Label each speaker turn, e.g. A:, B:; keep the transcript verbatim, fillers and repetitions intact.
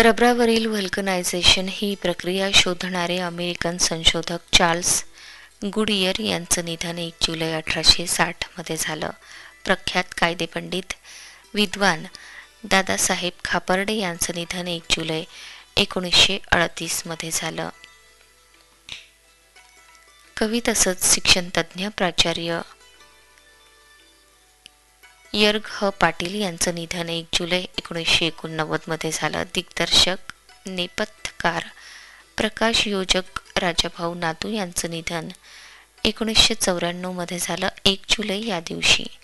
A: रबरावरील व्हल्कनायझेशन ही प्रक्रिया शोधणारे अमेरिकन संशोधक Charles Goodyear यांचं निधन एक जुलै अठराशे साठमध्ये झालं. प्रख्यात कायदेपंडित विद्वान दादासाहेब खापर्डे यांचं निधन एक जुलै एकोणीसशे अडतीसमध्ये झालं. कवी तसंच शिक्षणतज्ज्ञ प्राचार्य यर्ग ह पाटील यांचं निधन एक जुलै एकोणीसशे एकोणनव्वदमध्ये झालं. दिग्दर्शक नेपथ्यकार प्रकाश योजक राजाभाऊ नातू यांचं निधन एकोणीसशे चौऱ्याण्णवमध्ये झालं एक जुलै या दिवशी.